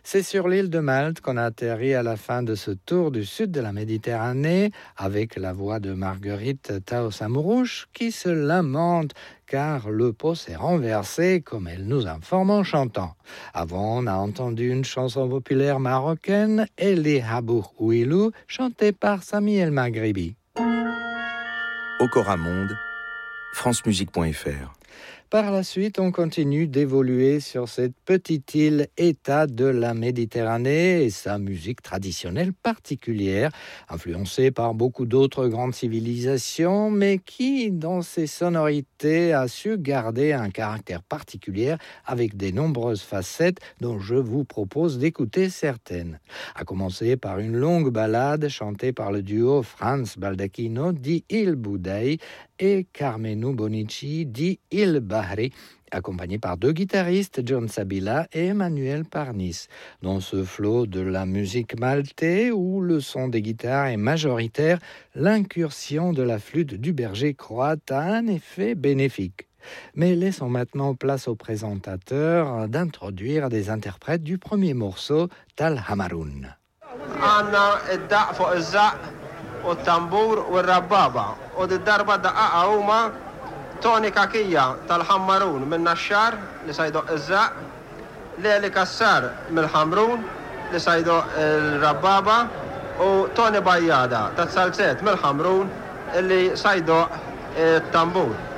C'est sur l'île de Malte qu'on a atterri à la fin de ce tour du sud de la Méditerranée avec la voix de Marguerite Taos-Amourouche qui se lamente car le pot s'est renversé, comme elle nous informe en chantant. Avant, on a entendu une chanson populaire marocaine, Eli Habour Ouilou, chantée par Sami El Maghribi. Okora Monde, francemusique.fr. Par la suite, on continue d'évoluer sur cette petite île État de la Méditerranée et sa musique traditionnelle particulière, influencée par beaucoup d'autres grandes civilisations, mais qui, dans ses sonorités, a su garder un caractère particulier avec des nombreuses facettes dont je vous propose d'écouter certaines. À commencer par une longue ballade chantée par le duo Franz Baldacchino dit Il Boudai et Carmenu Bonici dit Il Bahri, accompagné par deux guitaristes, John Sabila et Emmanuel Parnis. Dans ce flot de la musique maltais, où le son des guitares est majoritaire, l'incursion de la flûte du berger croate a un effet bénéfique. Mais laissons maintenant place au présentateur d'introduire des interprètes du premier morceau, Tal Hamaroun. والطنبور والربابة والضربة دقاقة هما توني كاكية تالحمرون من نشار لسيدو الزاق ليلي كسار من الحمرون لسيدو الربابة وتوني بيادة تتسلسات من الحمرون اللي سيدو الطنبور